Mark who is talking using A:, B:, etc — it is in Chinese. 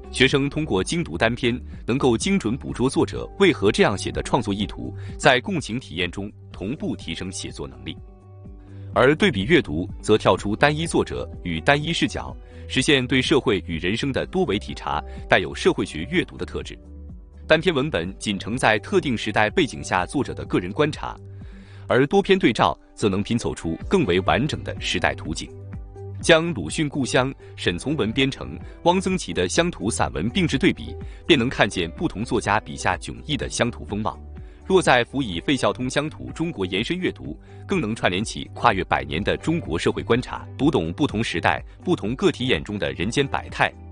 A: 学生通过精读单篇，能够精准捕捉作者为何这样写的创作意图，在共情体验中同步提升写作能力。而对比阅读则跳出单一作者与单一视角，实现对社会与人生的多维体察，带有社会学阅读的特质。单篇文本仅承载特定时代背景下作者的个人观察，而多篇对照则能拼凑出更为完整的时代图景。将鲁迅故乡、沈从文编程、汪曾祺的乡土散文并置对比，便能看见不同作家笔下迥异的乡土风貌。若再辅以费孝通乡土中国延伸阅读，更能串联起跨越100年的中国社会观察，读懂不同时代、不同个体眼中的人间百态，